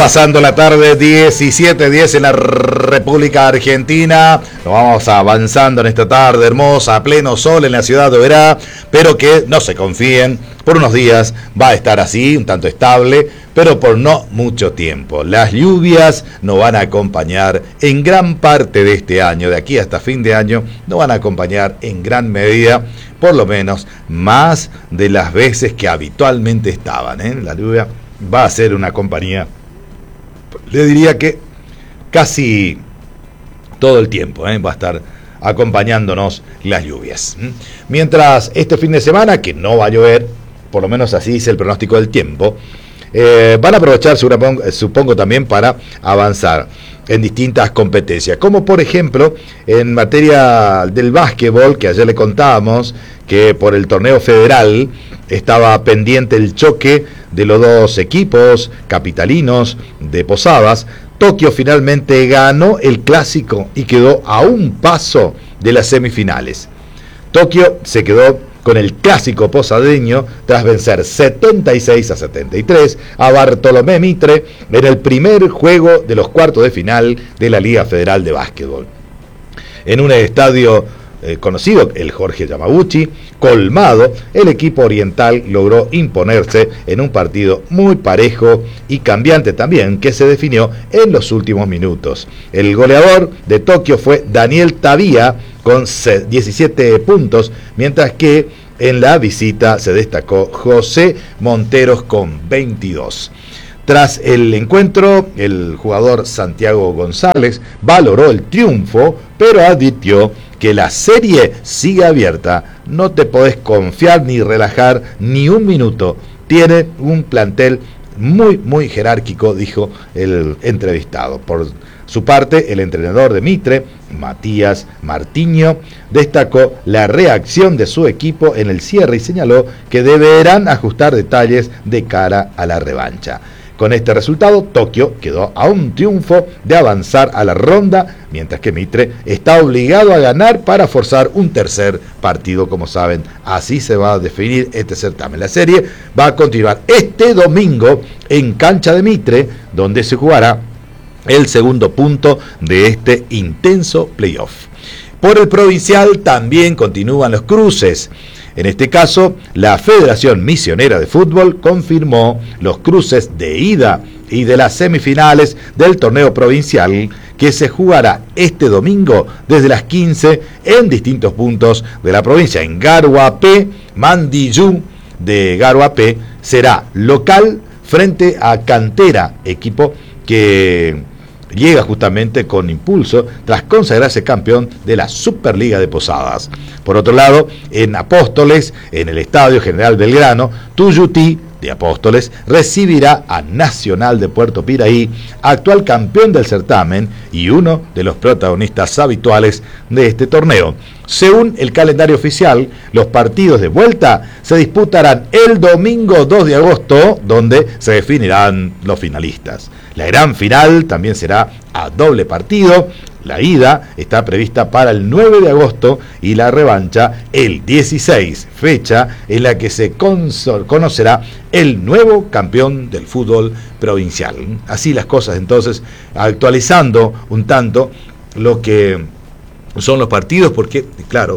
pasando la tarde, 17:10 en la República Argentina. Nos vamos avanzando en esta tarde hermosa, a pleno sol en la ciudad de Oberá, pero que no se confíen, por unos días va a estar así, un tanto estable, pero por no mucho tiempo. Las lluvias nos van a acompañar en gran parte de este año, de aquí hasta fin de año, nos van a acompañar en gran medida, por lo menos más de las veces que habitualmente estaban, La lluvia va a ser una compañía, le diría que casi todo el tiempo, va a estar acompañándonos las lluvias. Mientras este fin de semana, que no va a llover, por lo menos así dice el pronóstico del tiempo, van a aprovechar, supongo también, para avanzar en distintas competencias, como por ejemplo en materia del básquetbol, que ayer le contábamos que por el torneo federal estaba pendiente el choque de los dos equipos capitalinos de Posadas. Tokio finalmente ganó el clásico y quedó a un paso de las semifinales. Tokio se quedó con el clásico posadeño tras vencer 76-73 a Bartolomé Mitre en el primer juego de los cuartos de final de la Liga Federal de Básquetbol. En un estadio conocido, el Jorge Yamaguchi, colmado, el equipo oriental logró imponerse en un partido muy parejo y cambiante también, que se definió en los últimos minutos. El goleador de Tokio fue Daniel Tavía con 17 puntos, mientras que en la visita se destacó José Monteros con 22. Tras el encuentro, el jugador Santiago González valoró el triunfo, pero advirtió que la serie sigue abierta, no te podés confiar ni relajar ni un minuto, tiene un plantel muy jerárquico, dijo el entrevistado. Por su parte, el entrenador de Mitre, Matías Martiño, destacó la reacción de su equipo en el cierre y señaló que deberán ajustar detalles de cara a la revancha. Con este resultado, Tokio quedó a un triunfo de avanzar a la ronda, mientras que Mitre está obligado a ganar para forzar un tercer partido. Como saben, así se va a definir este certamen. La serie va a continuar este domingo en cancha de Mitre, donde se jugará el segundo punto de este intenso playoff. Por el provincial también continúan los cruces. En este caso, la Federación Misionera de Fútbol confirmó los cruces de ida y de las semifinales del torneo provincial, que se jugará este domingo desde las 15 en distintos puntos de la provincia. En Garuapé, Mandillú de Garuapé será local frente a Cantera, equipo que llega justamente con impulso tras consagrarse campeón de la Superliga de Posadas. Por otro lado, en Apóstoles, en el Estadio General Belgrano, Tuyutí de Apóstoles recibirá a Nacional de Puerto Piraí, actual campeón del certamen y uno de los protagonistas habituales de este torneo. Según el calendario oficial, los partidos de vuelta se disputarán el domingo 2 de agosto, donde se definirán los finalistas. La gran final también será a doble partido. La ida está prevista para el 9 de agosto y la revancha el 16, fecha en la que se conocerá el nuevo campeón del fútbol provincial. Así las cosas, entonces, actualizando un tanto lo que son los partidos, porque, claro,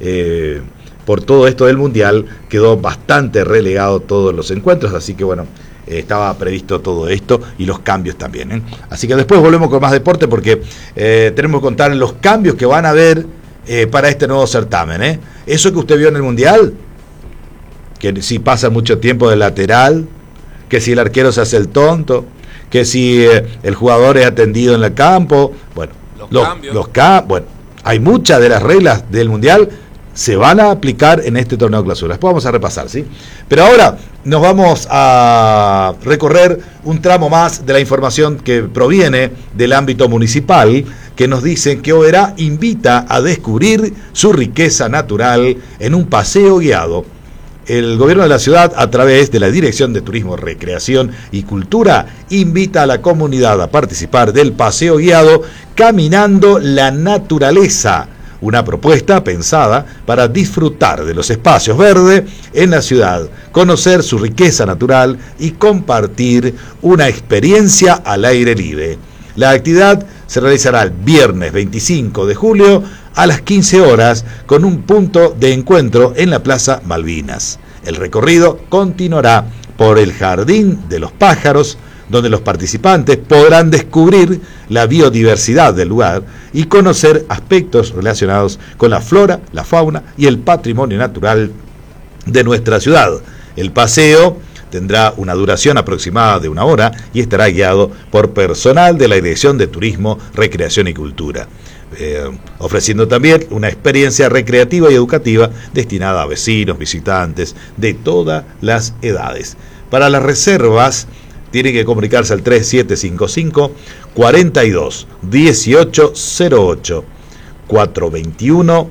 por todo esto del Mundial quedó bastante relegado todos los encuentros, así que bueno, estaba previsto todo esto y los cambios también, Así que después volvemos con más deporte, porque tenemos que contar los cambios que van a haber para este nuevo certamen, Eso que usted vio en el Mundial, que si pasa mucho tiempo de lateral, que si el arquero se hace el tonto, que si el jugador es atendido en el campo, bueno, los cambios, bueno, hay muchas de las reglas del Mundial se van a aplicar en este torneo de clausura. Después vamos a repasar, ¿sí? Pero ahora nos vamos a recorrer un tramo más de la información que proviene del ámbito municipal, que nos dice que Oberá invita a descubrir su riqueza natural en un paseo guiado. El gobierno de la ciudad, a través de la Dirección de Turismo, Recreación y Cultura, invita a la comunidad a participar del paseo guiado Caminando la Naturaleza, una propuesta pensada para disfrutar de los espacios verdes en la ciudad, conocer su riqueza natural y compartir una experiencia al aire libre. La actividad se realizará el viernes 25 de julio a las 15 horas con un punto de encuentro en la Plaza Malvinas. El recorrido continuará por el Jardín de los Pájaros, donde los participantes podrán descubrir la biodiversidad del lugar y conocer aspectos relacionados con la flora, la fauna y el patrimonio natural de nuestra ciudad. El paseo tendrá una duración aproximada de 1 hora y estará guiado por personal de la Dirección de Turismo, Recreación y Cultura, ofreciendo también una experiencia recreativa y educativa destinada a vecinos, visitantes de todas las edades. Para las reservas tienen que comunicarse al 3755 42 1808 421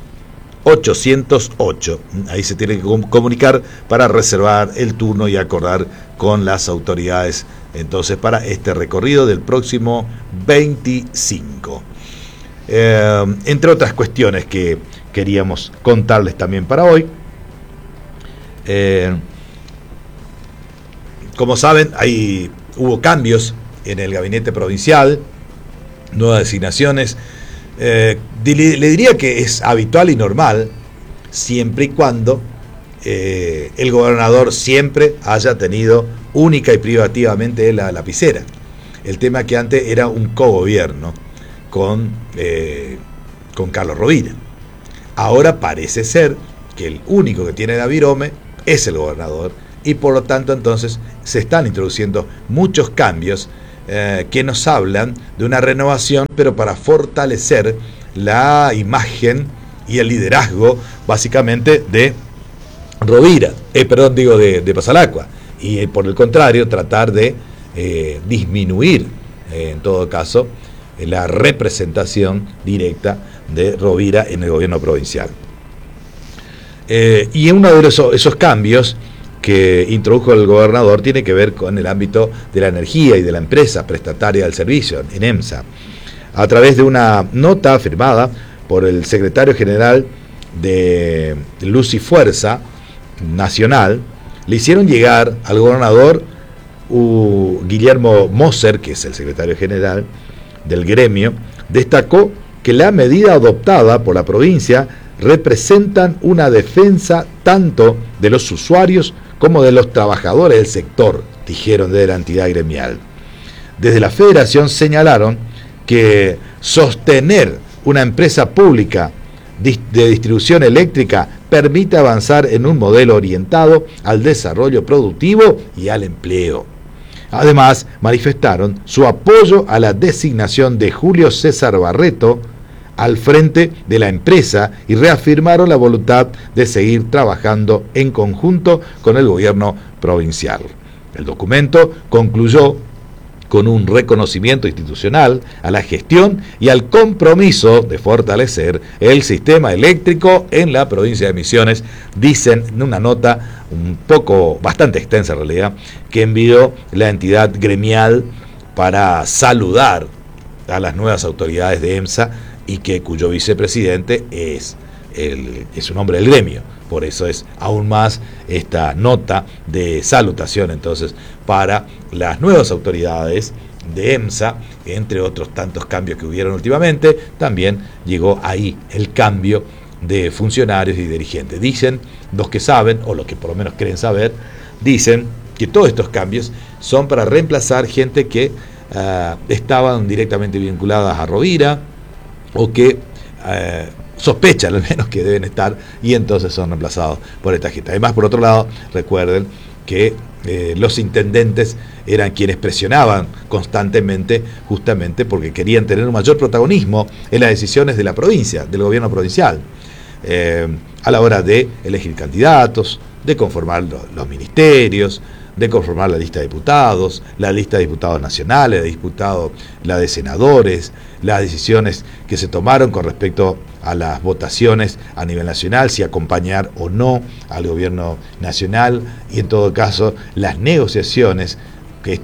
808. Ahí se tiene que comunicar para reservar el turno y acordar con las autoridades entonces para este recorrido del próximo 25. Entre otras cuestiones que queríamos contarles también para hoy, como saben, hubo cambios en el gabinete provincial, nuevas designaciones. Le diría que es habitual y normal, siempre y cuando el gobernador siempre haya tenido única y privativamente la lapicera. El tema que antes era un cogobierno con Carlos Rovira. Ahora parece ser que el único que tiene la virome es el gobernador, y por lo tanto entonces se están introduciendo muchos cambios que nos hablan de una renovación, pero para fortalecer la imagen y el liderazgo básicamente de Rovira, de Pasalacua, y por el contrario tratar de disminuir en todo caso la representación directa de Rovira en el gobierno provincial. Y uno de esos cambios que introdujo el gobernador tiene que ver con el ámbito de la energía y de la empresa prestataria del servicio, en EMSA. A través de una nota firmada por el secretario general de Luz y Fuerza Nacional, le hicieron llegar al gobernador Guillermo Moser, que es el secretario general del gremio, destacó que la medida adoptada por la provincia representan una defensa tanto de los usuarios como de los trabajadores del sector, dijeron de la entidad gremial. Desde la federación señalaron que sostener una empresa pública de distribución eléctrica permite avanzar en un modelo orientado al desarrollo productivo y al empleo. Además, manifestaron su apoyo a la designación de Julio César Barreto al frente de la empresa y reafirmaron la voluntad de seguir trabajando en conjunto con el gobierno provincial. El documento concluyó con un reconocimiento institucional a la gestión y al compromiso de fortalecer el sistema eléctrico en la provincia de Misiones, dicen en una nota bastante extensa en realidad, que envió la entidad gremial para saludar a las nuevas autoridades de EMSA y cuyo vicepresidente es un hombre del gremio. Por eso es aún más esta nota de salutación entonces para las nuevas autoridades de EMSA, entre otros tantos cambios que hubieron últimamente. También llegó ahí el cambio de funcionarios y dirigentes. Dicen los que saben, o los que por lo menos creen saber, dicen que todos estos cambios son para reemplazar gente que estaban directamente vinculadas a Rovira, o que sospechan al menos que deben estar, y entonces son reemplazados por esta gente. Además, por otro lado, recuerden que los intendentes eran quienes presionaban constantemente, justamente porque querían tener un mayor protagonismo en las decisiones de la provincia, del gobierno provincial, a la hora de elegir candidatos, de conformar los ministerios, de conformar la lista de diputados, la lista de diputados nacionales, la de senadores, las decisiones que se tomaron con respecto a las votaciones a nivel nacional, si acompañar o no al gobierno nacional, y en todo caso las negociaciones, que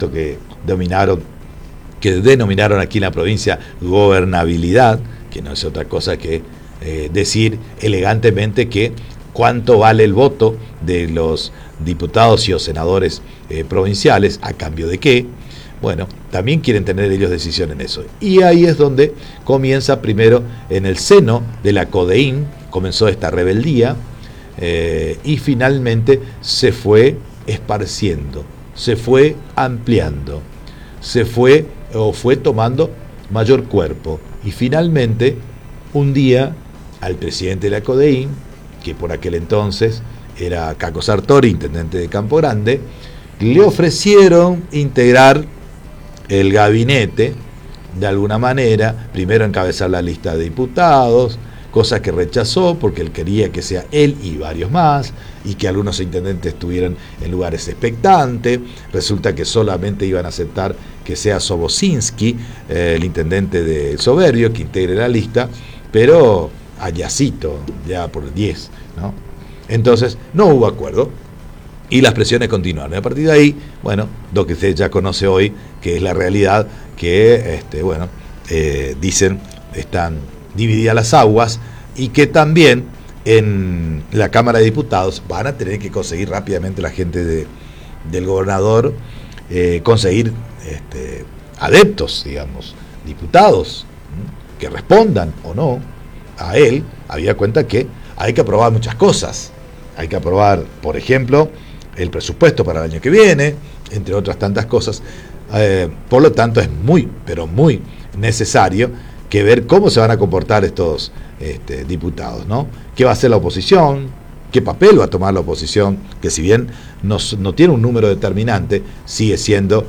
denominaron aquí en la provincia gobernabilidad, que no es otra cosa que decir elegantemente que cuánto vale el voto de los diputados y o senadores provinciales, a cambio de qué. Bueno, también quieren tener ellos decisión en eso. Y ahí es donde comienza primero en el seno de la CODEIN, comenzó esta rebeldía, y finalmente se fue esparciendo, se fue ampliando, fue tomando mayor cuerpo. Y finalmente, un día, al presidente de la CODEIN, que por aquel entonces era Caco Sartori, intendente de Campo Grande, le ofrecieron integrar el gabinete, de alguna manera, primero encabezar la lista de diputados, cosa que rechazó porque él quería que sea él y varios más, y que algunos intendentes estuvieran en lugares expectantes. Resulta que solamente iban a aceptar que sea Sobocinski, el intendente de Soberbio, que integre la lista, pero ayacito, ya por 10, ¿no? Entonces, no hubo acuerdo. Y las presiones continuaron. A partir de ahí, bueno, lo que usted ya conoce hoy, que es la realidad, que, dicen, están divididas las aguas, y que también en la Cámara de Diputados van a tener que conseguir rápidamente la gente del gobernador, conseguir adeptos, digamos, diputados, que respondan o no a él. Había cuenta que hay que aprobar muchas cosas. Hay que aprobar, por ejemplo, el presupuesto para el año que viene, entre otras tantas cosas. Por lo tanto, es muy, pero muy necesario que ver cómo se van a comportar estos diputados, ¿no? ¿Qué va a hacer la oposición? ¿Qué papel va a tomar la oposición? Que si bien no tiene un número determinante, sigue siendo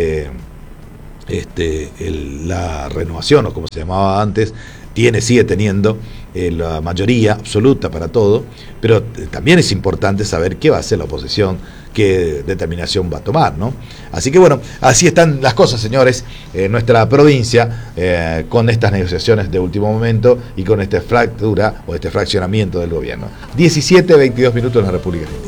la renovación, o como se llamaba antes, sigue teniendo la mayoría absoluta para todo, pero también es importante saber qué va a hacer la oposición, qué determinación va a tomar, ¿no? Así que bueno, así están las cosas, señores, en nuestra provincia, con estas negociaciones de último momento y con esta fractura o este fraccionamiento del gobierno. 17:22 minutos en la República Argentina.